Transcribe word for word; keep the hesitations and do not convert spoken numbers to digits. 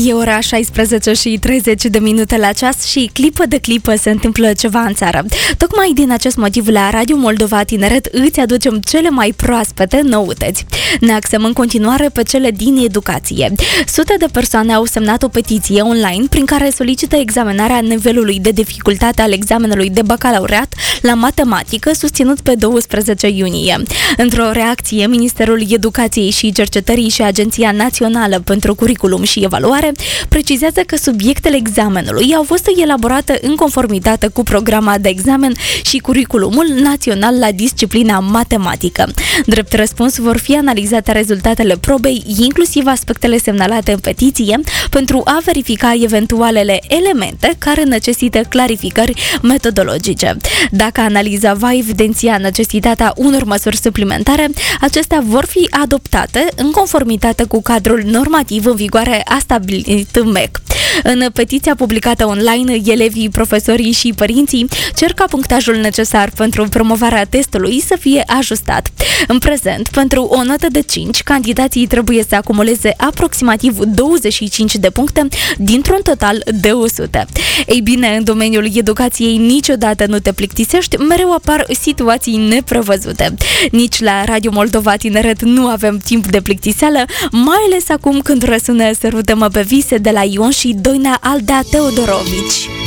E ora șaisprezece și treizeci de minute la ceas și clipă de clipă se întâmplă ceva în țară. Tocmai din acest motiv la Radio Moldova Tineret îți aducem cele mai proaspete noutăți. Ne axăm în continuare pe cele din educație. Sute de persoane au semnat o petiție online prin care solicită examinarea nivelului de dificultate al examenului de bacalaureat la matematică susținut pe douăsprezece iunie. Într-o reacție, Ministerul Educației și Cercetării și Agenția Națională pentru Curriculum și Evaluare precizează că subiectele examenului au fost elaborate în conformitate cu programa de examen și curriculumul național la disciplina matematică. Drept răspuns vor fi analizate rezultatele probei, inclusiv aspectele semnalate în petiție, pentru a verifica eventualele elemente care necesită clarificări metodologice. Dacă analiza va evidenția necesitatea unor măsuri suplimentare, acestea vor fi adoptate în conformitate cu cadrul normativ în vigoare a stabilit M E C. În petiția publicată online, elevii, profesorii și părinții cer ca punctajul necesar pentru promovarea testului să fie ajustat. În prezent, pentru o notă de cinci, candidații trebuie să acumuleze aproximativ douăzeci și cinci de puncte dintr-un total de o sută. Ei bine, în domeniul educației niciodată nu te plictisești, mereu apar situații neprevăzute. Nici la Radio Moldova Tineret nu avem timp de plictiseală, mai ales acum când răsună Sărută-mă pe vise de la Ion și Doina Aldea Teodorovici.